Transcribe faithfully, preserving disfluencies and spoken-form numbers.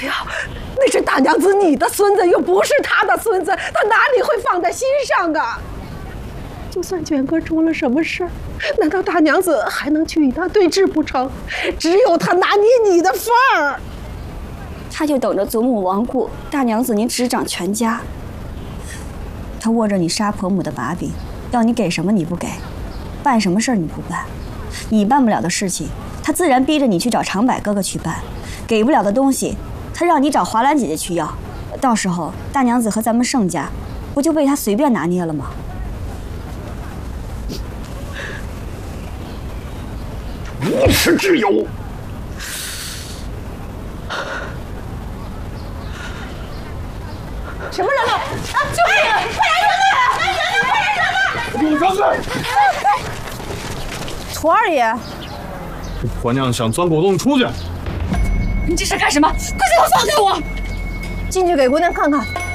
哎呀，那是大娘子你的孙子，又不是他的孙子，他哪里会放在心上啊？就算卷哥出了什么事儿，难道大娘子还能去与他对峙不成？只有他拿捏你的份儿。 他就等着祖母亡故，大娘子您执掌全家。他握着你杀婆母的把柄，要你给什么你不给，办什么事儿你不办。你办不了的事情，他自然逼着你去找长柏哥哥去办；给不了的东西，他让你找华兰姐姐去要。到时候大娘子和咱们盛家，不就被他随便拿捏了吗？ 无耻之有！ 什么人了？啊！救命！快来人呐！来人呐！快来人呐！ 给我张开！ 徒二爷， 婆娘想钻果洞出去。 你这是干什么？快给我放开我！ 进去给姑娘看看。